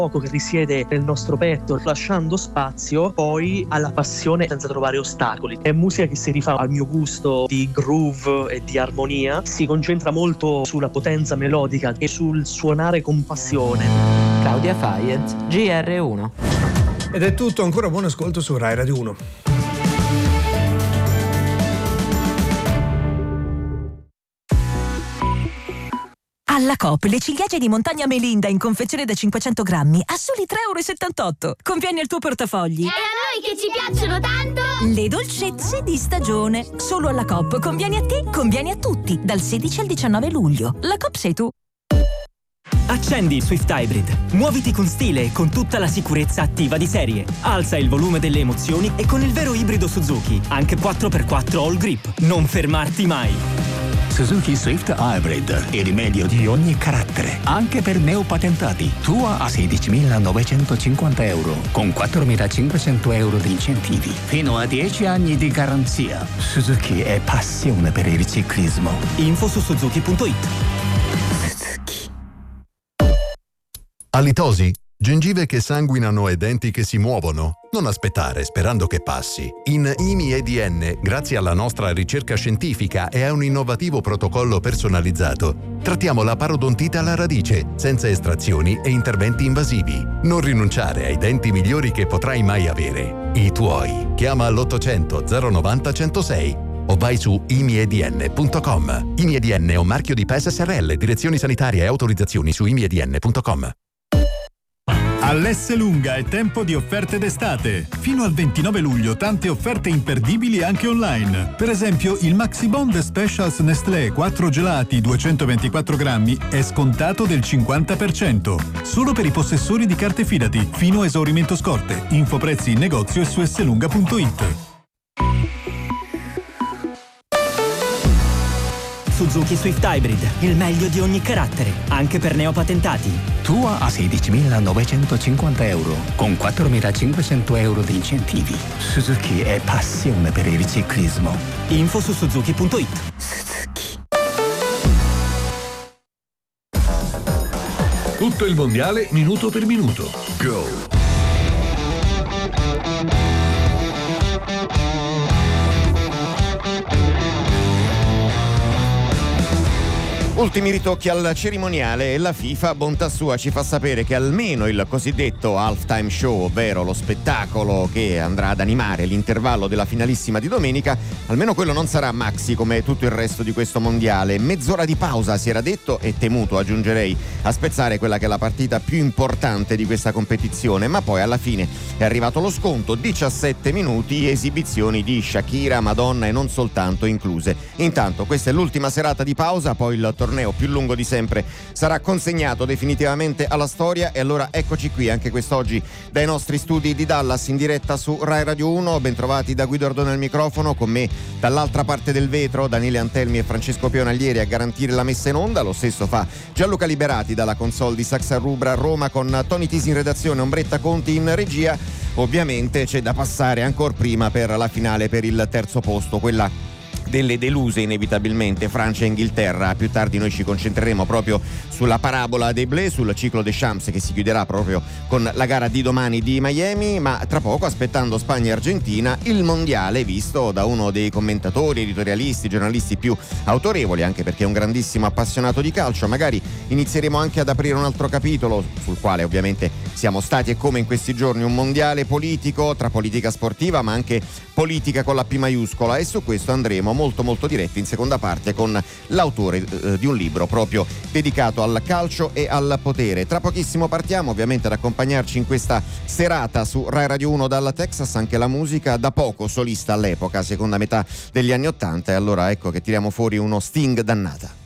fuoco che risiede nel nostro petto, lasciando spazio poi alla passione senza trovare ostacoli. È musica che si rifà al mio gusto di groove e di armonia, si concentra molto sulla potenza melodica e sul suonare con passione. Claudia Fayez, GR1. Ed è tutto, ancora buon ascolto su Rai Radio 1. Alla Coop le ciliegie di montagna Melinda in confezione da 500 grammi a soli 3,78 €. Convieni al tuo portafogli. E a noi che ci piacciono tanto! Le dolcezze di stagione. Solo alla Coop. Convieni a te, convieni a tutti. Dal 16 al 19 luglio. La Coop sei tu. Accendi il Swift Hybrid. Muoviti con stile e con tutta la sicurezza attiva di serie. Alza il volume delle emozioni e con il vero ibrido Suzuki, anche 4x4 All Grip. Non fermarti mai. Suzuki Swift Hybrid, il rimedio di ogni carattere, anche per neopatentati. Tua a 16.950 €, con 4.500 € di incentivi. Fino a 10 anni di garanzia. Suzuki è passione per il ciclismo. Info su suzuki.it. Alitosi? Gengive che sanguinano e denti che si muovono? Non aspettare sperando che passi. In IMI-EDN, grazie alla nostra ricerca scientifica e a un innovativo protocollo personalizzato, trattiamo la parodontite alla radice, senza estrazioni e interventi invasivi. Non rinunciare ai denti migliori che potrai mai avere. I tuoi. Chiama all'800 090 106 o vai su imiedn.com. IMI-EDN è un marchio di PES SRL, direzioni sanitarie e autorizzazioni su imiedn.com. All'Esselunga è tempo di offerte d'estate. Fino al 29 luglio tante offerte imperdibili anche online. Per esempio il Maxi Bond Specials Nestlé 4 gelati 224 grammi è scontato del 50%. Solo per i possessori di carte Fidati. Fino a esaurimento scorte. Info prezzi in negozio e su esselunga.it. Suzuki Swift Hybrid, il meglio di ogni carattere, anche per neopatentati. Tua a 16.950 €, con 4.500 € di incentivi. Suzuki è passione per il ciclismo. Info su suzuki.it. Tutto il mondiale minuto per minuto. Go! Ultimi ritocchi al cerimoniale e la FIFA, bontà sua, ci fa sapere che almeno il cosiddetto halftime show, ovvero lo spettacolo che andrà ad animare l'intervallo della finalissima di domenica, almeno quello non sarà maxi come tutto il resto di questo mondiale. Mezz'ora di pausa si era detto e temuto, aggiungerei, a spezzare quella che è la partita più importante di questa competizione, ma poi alla fine è arrivato lo sconto, 17 minuti, esibizioni di Shakira, Madonna e non soltanto incluse. Intanto questa è l'ultima serata di pausa, poi il torneo più lungo di sempre sarà consegnato definitivamente alla storia e allora eccoci qui anche quest'oggi dai nostri studi di Dallas in diretta su Rai Radio 1. Bentrovati da Guido Ardone al microfono, con me dall'altra parte del vetro Daniele Antelmi e Francesco Pionaglieri a garantire la messa in onda. Lo stesso fa Gianluca Liberati dalla console di Saxa Rubra a Roma, con Tony Tisi in redazione, Ombretta Conti in regia. Ovviamente c'è da passare ancora prima per la finale per il terzo posto, quella delle deluse inevitabilmente, Francia e Inghilterra. Più tardi noi ci concentreremo proprio sulla parabola dei Bleu, sul ciclo des Champs che si chiuderà proprio con la gara di domani di Miami, ma tra poco, aspettando Spagna e Argentina, il mondiale visto da uno dei commentatori, editorialisti, giornalisti più autorevoli, anche perché è un grandissimo appassionato di calcio. Magari inizieremo anche ad aprire un altro capitolo sul quale ovviamente siamo stati, e come in questi giorni, un mondiale politico, tra politica sportiva ma anche politica con la P maiuscola, e su questo andremo molto diretti in seconda parte con l'autore di un libro proprio dedicato al calcio e al potere. Tra pochissimo partiamo ovviamente ad accompagnarci in questa serata su Rai Radio 1 dalla Texas anche la musica, da poco solista all'epoca, seconda metà degli anni '80, e allora ecco che tiriamo fuori uno Sting dannata.